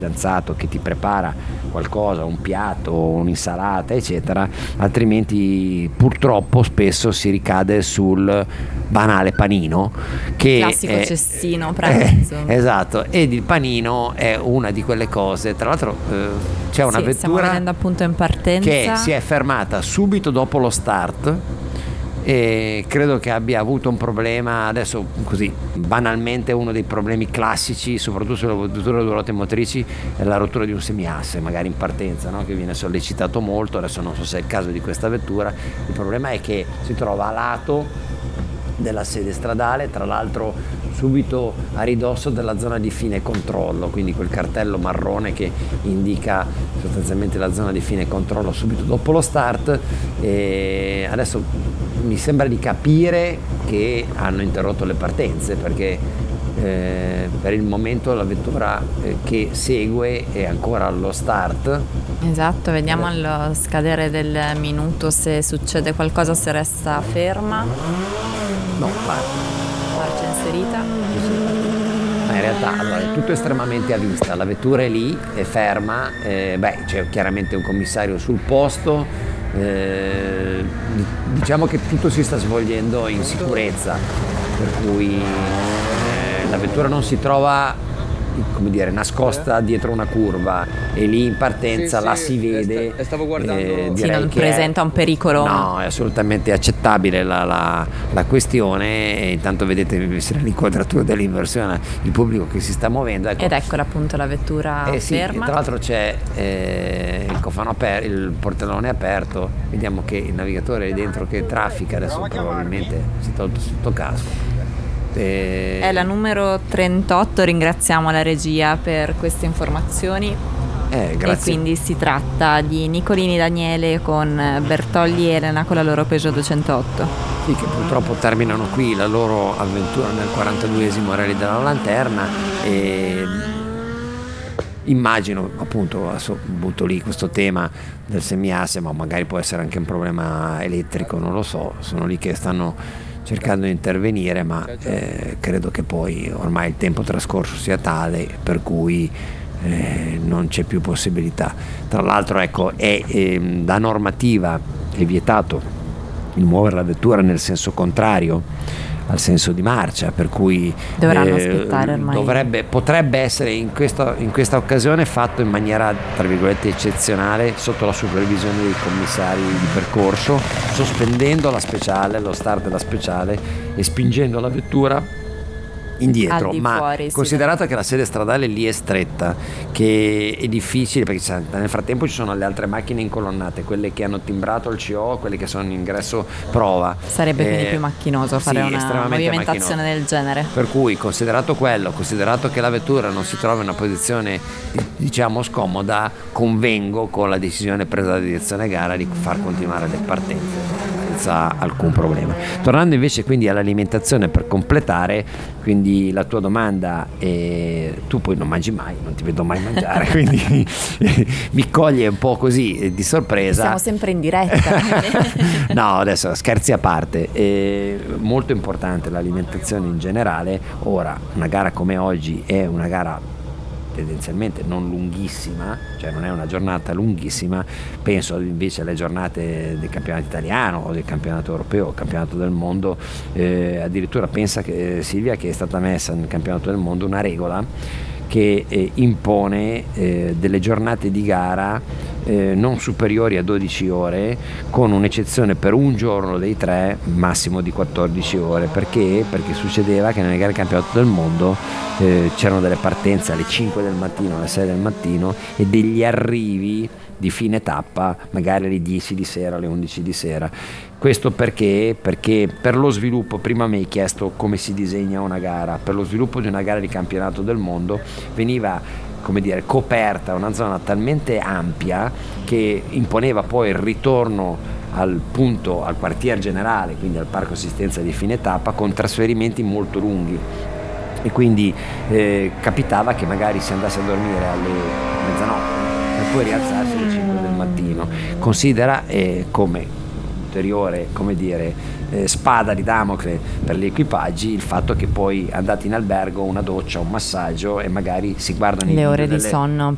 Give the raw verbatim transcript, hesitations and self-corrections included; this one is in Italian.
fidanzato che ti prepara qualcosa, un piatto, un'insalata eccetera, altrimenti purtroppo spesso si ricade sul banale panino, che classico è, cestino pranzo. È, esatto, ed il panino è una di quelle cose, tra l'altro eh, c'è una sì, vettura stiamo vedendo appunto in partenza che si è fermata subito dopo lo start e credo che abbia avuto un problema, adesso così banalmente uno dei problemi classici soprattutto sulle vetture a due ruote motrici è la rottura di un semiasse, magari in partenza, no? Che viene sollecitato molto, adesso non so se è il caso di questa vettura. Il problema è che si trova a lato della sede stradale, tra l'altro subito a ridosso della zona di fine controllo, quindi quel cartello marrone che indica sostanzialmente la zona di fine controllo subito dopo lo start. E adesso mi sembra di capire che hanno interrotto le partenze perché eh, per il momento la vettura eh, che segue è ancora allo start. Esatto, vediamo eh. allo scadere del minuto se succede qualcosa, se resta ferma. No, parte. Marcia inserita. Ma in realtà allora, è tutto estremamente a vista, la vettura è lì, è ferma, eh, beh, c'è chiaramente un commissario sul posto. Eh, diciamo che tutto si sta svolgendo in sicurezza, per cui eh, la vettura non si trova, come dire, nascosta dietro una curva e lì in partenza sì, la sì, si vede st- stavo guardando eh, sì, non che presenta è, un pericolo. no, è assolutamente accettabile la, la, la questione. E intanto vedete l'inquadratura dell'inversione, il pubblico che si sta muovendo, ecco. Ed eccola appunto la vettura eh sì, ferma. Tra l'altro c'è eh, il cofano aperto, il portellone aperto, vediamo che il navigatore è dentro che traffica, adesso probabilmente si è tolto sotto casco. È la numero trentotto, ringraziamo la regia per queste informazioni. Eh, grazie. E quindi si tratta di Nicolini Daniele con Bertolli e Elena con la loro Peugeot duecentotto. Sì, che purtroppo terminano qui la loro avventura nel quarantaduesimo Rally della Lanterna e immagino appunto, adesso butto lì questo tema del semiasse, ma magari può essere anche un problema elettrico, non lo so, sono lì che stanno cercando di intervenire, ma eh, credo che poi ormai il tempo trascorso sia tale per cui eh, non c'è più possibilità. Tra l'altro ecco, è eh, da normativa è vietato il muovere la vettura nel senso contrario al senso di marcia, per cui dovranno eh, aspettare ormai. Dovrebbe, potrebbe essere in questa, in questa occasione fatto in maniera tra virgolette eccezionale sotto la supervisione dei commissari di percorso, sospendendo la speciale, lo start della speciale e spingendo la vettura indietro, ma fuori, considerato sì, che la sede stradale lì è stretta, che è difficile perché nel frattempo ci sono le altre macchine incolonnate, quelle che hanno timbrato il C O, quelle che sono in ingresso prova, sarebbe eh, quindi più macchinoso fare sì, una movimentazione macchinoso. del genere, per cui considerato quello, considerato che la vettura non si trova in una posizione diciamo scomoda, convengo con la decisione presa dalla direzione gara di far continuare le partenze senza alcun problema. Tornando invece quindi all'alimentazione per completare, quindi la tua domanda è, tu poi non mangi mai, non ti vedo mai mangiare, quindi mi coglie un po' così di sorpresa. Siamo sempre in diretta. No, adesso scherzi a parte, è molto importante l'alimentazione in generale. Ora, una gara come oggi è una gara tendenzialmente non lunghissima, cioè non è una giornata lunghissima, penso invece alle giornate del campionato italiano o del campionato europeo o campionato del mondo, eh, addirittura pensa che Silvia che è stata messa nel campionato del mondo una regola che eh, impone eh, delle giornate di gara eh, non superiori a dodici ore, con un'eccezione per un giorno dei tre, massimo di quattordici ore. Perché? Perché succedeva che nelle gare del campionato del mondo eh, c'erano delle partenze alle cinque del mattino, alle sei del mattino e degli arrivi di fine tappa magari alle dieci di sera, alle undici di sera. Questo perché? Perché per lo sviluppo, prima mi hai chiesto come si disegna una gara, per lo sviluppo di una gara di campionato del mondo veniva, come dire, coperta una zona talmente ampia che imponeva poi il ritorno al punto, al quartier generale, quindi al parco assistenza di fine tappa, con trasferimenti molto lunghi. E quindi eh, capitava che magari si andasse a dormire alle mezzanotte per poi rialzarsi alle cinque del mattino. Considera eh, come ulteriore, come dire, eh, spada di Damocle per gli equipaggi il fatto che poi andati in albergo una doccia, un massaggio e magari si guardano le i ore delle, di sonno